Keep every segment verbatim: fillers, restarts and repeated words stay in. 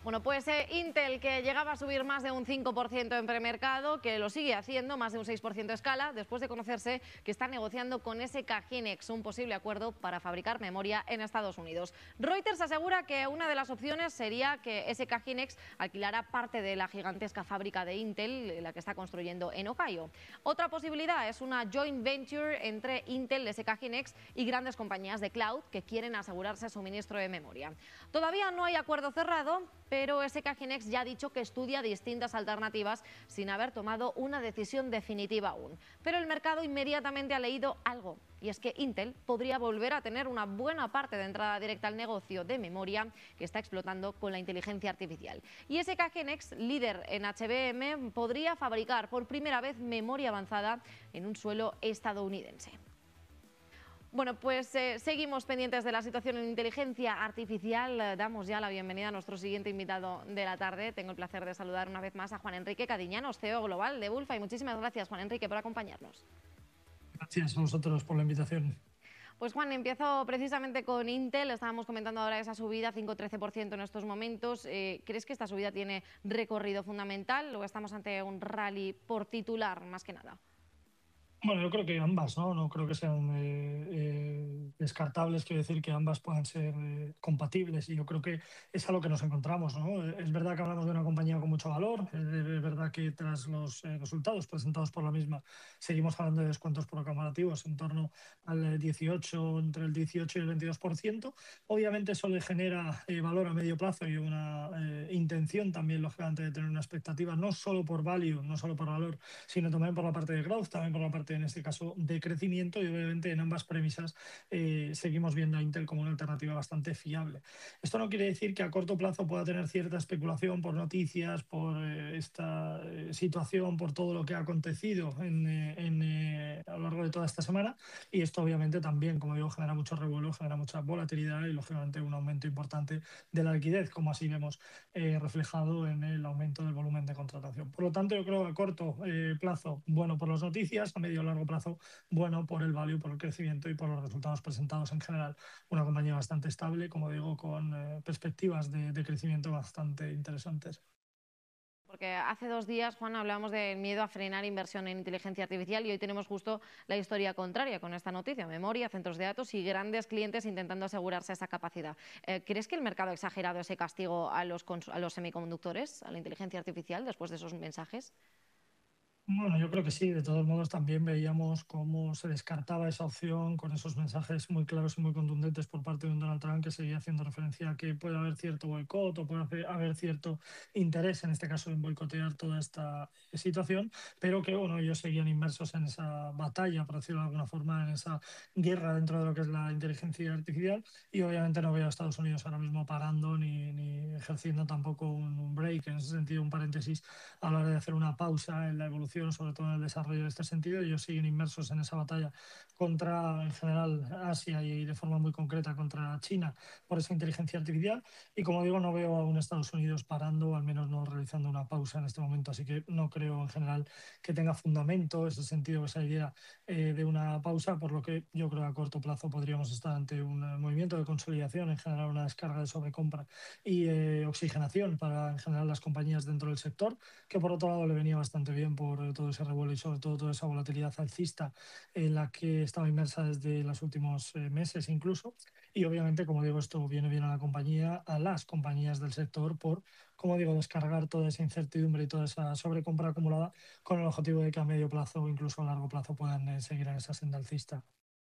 Bueno, pues eh, Intel, que llegaba a subir más de un cinco por ciento en premercado, que lo sigue haciendo, más de un seis por ciento a escala, después de conocerse que está negociando con S K Hynix un posible acuerdo para fabricar memoria en Estados Unidos. Reuters asegura que una de las opciones sería que S K Hynix alquilara parte de la gigantesca fábrica de Intel, la que está construyendo en Ohio. Otra posibilidad es una joint venture entre Intel, S K Hynix y grandes compañías de cloud que quieren asegurarse suministro de memoria. Todavía no hay acuerdo cerrado, pero S K Hynix ya ha dicho que estudia distintas alternativas sin haber tomado una decisión definitiva aún. Pero el mercado inmediatamente ha leído algo, y es que Intel podría volver a tener una buena parte de entrada directa al negocio de memoria que está explotando con la inteligencia artificial. Y S K Hynix, líder en H B M, podría fabricar por primera vez memoria avanzada en un suelo estadounidense. Bueno, pues eh, seguimos pendientes de la situación en inteligencia artificial. Eh, damos ya la bienvenida a nuestro siguiente invitado de la tarde. Tengo el placer de saludar una vez más a Juan Enrique Cadiñanos, C E O global de Bulfa. Y muchísimas gracias, Juan Enrique, por acompañarnos. Gracias a vosotros por la invitación. Pues Juan, empiezo precisamente con Intel. Estábamos comentando ahora esa subida, cinco a trece por ciento en estos momentos. Eh, ¿Crees que esta subida tiene recorrido fundamental o estamos ante un rally por titular más que nada? Bueno, yo creo que ambas, ¿no? No creo que sean eh, eh, descartables, quiero decir que ambas puedan ser eh, compatibles y yo creo que es a lo que nos encontramos, ¿no? Es verdad que hablamos de una compañía con mucho valor, es verdad que tras los eh, resultados presentados por la misma seguimos hablando de descuentos comparativos en torno al dieciocho, entre el dieciocho y el veintidós por ciento. Obviamente eso le genera eh, valor a medio plazo y una eh, intención también, lógicamente, de tener una expectativa no solo por value, no solo por valor, sino también por la parte de growth, también por la parte, en este caso, de crecimiento, y obviamente en ambas premisas eh, seguimos viendo a Intel como una alternativa bastante fiable. Esto no quiere decir que a corto plazo pueda tener cierta especulación por noticias, por eh, esta eh, situación, por todo lo que ha acontecido en, eh, en, eh, a lo largo de toda esta semana, y esto obviamente también, como digo, genera mucho revuelo, genera mucha volatilidad y lógicamente un aumento importante de la liquidez, como así vemos eh, reflejado en el aumento del volumen de contratación. Por lo tanto, yo creo que a corto eh, plazo, bueno por las noticias, a medio y largo plazo, bueno por el value, por el crecimiento y por los resultados presentados en general. Una compañía bastante estable, como digo, con eh, perspectivas de, de crecimiento bastante interesantes. Porque hace dos días, Juan, hablábamos del miedo a frenar inversión en inteligencia artificial y hoy tenemos justo la historia contraria con esta noticia. Memoria, centros de datos y grandes clientes intentando asegurarse esa capacidad. Eh, ¿Crees que el mercado ha exagerado ese castigo a los, a los semiconductores, a la inteligencia artificial, después de esos mensajes? Bueno, yo creo que sí. De todos modos, también veíamos cómo se descartaba esa opción con esos mensajes muy claros y muy contundentes por parte de un Donald Trump que seguía haciendo referencia a que puede haber cierto boicot o puede haber cierto interés, en este caso, en boicotear toda esta situación, pero que, bueno, ellos seguían inmersos en esa batalla, por decirlo de alguna forma, en esa guerra dentro de lo que es la inteligencia artificial, y obviamente no veo a Estados Unidos ahora mismo parando ni, ni ejerciendo tampoco un, un break, en ese sentido, un paréntesis a la hora de hacer una pausa en la evolución, sobre todo en el desarrollo de este sentido. Ellos siguen inmersos en esa batalla contra, en general, Asia y de forma muy concreta contra China por esa inteligencia artificial. Y como digo, no veo a un Estados Unidos parando, o al menos no realizando una pausa en este momento. Así que no creo en general que tenga fundamento ese sentido, esa idea eh, de una pausa, por lo que yo creo que a corto plazo podríamos estar ante un movimiento de consolidación, en general una descarga de sobrecompra y eh, oxigenación para, en general, las compañías dentro del sector, que por otro lado le venía bastante bien por todo ese revuelo y sobre todo toda esa volatilidad alcista en la que estaba inmersa desde los últimos eh, meses incluso. Y obviamente, como digo, esto viene bien a la compañía, a las compañías del sector, por, como digo, descargar toda esa incertidumbre y toda esa sobrecompra acumulada con el objetivo de que a medio plazo o incluso a largo plazo puedan eh, seguir en esa senda alcista.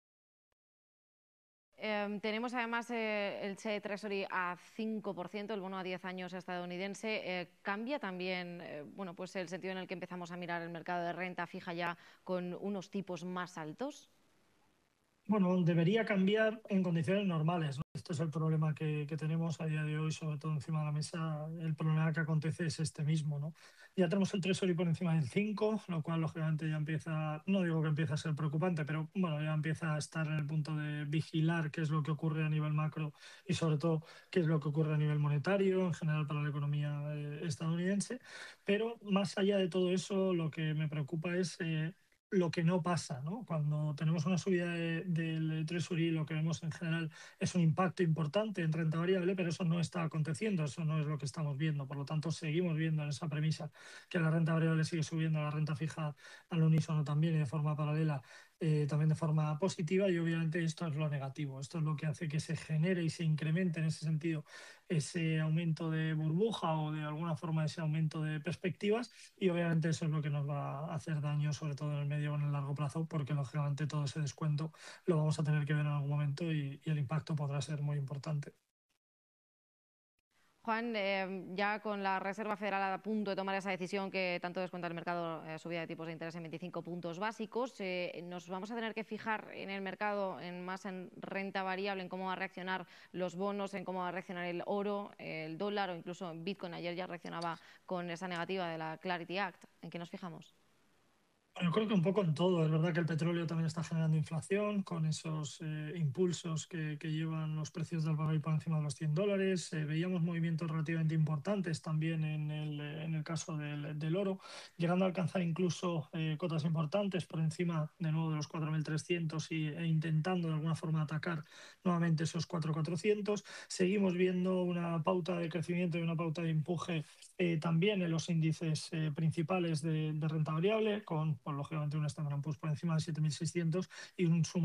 Eh, tenemos además eh, el C Treasury a cinco por ciento, el bono a diez años estadounidense. Eh, ¿Cambia también eh, bueno, pues el sentido en el que empezamos a mirar el mercado de renta fija ya con unos tipos más altos? Bueno, debería cambiar en condiciones normales, ¿no? Este es el problema que, que tenemos a día de hoy, sobre todo encima de la mesa. El problema que acontece es este mismo, ¿no? Ya tenemos el Treasury por encima del cinco, lo cual lógicamente ya empieza, no digo que empieza a ser preocupante, pero bueno, ya empieza a estar en el punto de vigilar qué es lo que ocurre a nivel macro y sobre todo qué es lo que ocurre a nivel monetario en general para la economía eh, estadounidense. Pero más allá de todo eso, lo que me preocupa es eh, lo que no pasa, ¿no? Cuando tenemos una subida de- del Treasury, lo que vemos en general es un impacto importante en renta variable, pero eso no está aconteciendo, eso no es lo que estamos viendo. Por lo tanto, seguimos viendo en esa premisa que la renta variable sigue subiendo, la renta fija al unísono también y de forma paralela, eh, también de forma positiva, y obviamente esto es lo negativo, esto es lo que hace que se genere y se incremente en ese sentido ese aumento de burbuja o de alguna forma ese aumento de perspectivas, y obviamente eso es lo que nos va a hacer daño, sobre todo en el medio o en el largo plazo, porque lógicamente todo ese descuento lo vamos a tener que ver en algún momento y, y el impacto podrá ser muy importante. Juan, eh, ya con la Reserva Federal a punto de tomar esa decisión que tanto descuenta el mercado, eh, subida de tipos de interés en veinticinco puntos básicos, eh, nos vamos a tener que fijar en el mercado, en más en renta variable, en cómo va a reaccionar los bonos, en cómo va a reaccionar el oro, el dólar o incluso Bitcoin. Ayer ya reaccionaba con esa negativa de la Clarity Act. ¿En qué nos fijamos? Bueno, creo que un poco en todo. Es verdad que el petróleo también está generando inflación con esos eh, impulsos que, que llevan los precios del barril por encima de los cien dólares. Eh, veíamos movimientos relativamente importantes también en el, eh, en el caso del, del oro, llegando a alcanzar incluso eh, cotas importantes por encima de nuevo de los cuatro mil trescientos y, e intentando de alguna forma atacar nuevamente esos cuatro mil cuatrocientos. Seguimos viendo una pauta de crecimiento y una pauta de empuje eh, también en los índices eh, principales de, de renta variable, con, pues, lógicamente un Standard and Poor's por encima de siete mil seiscientos y un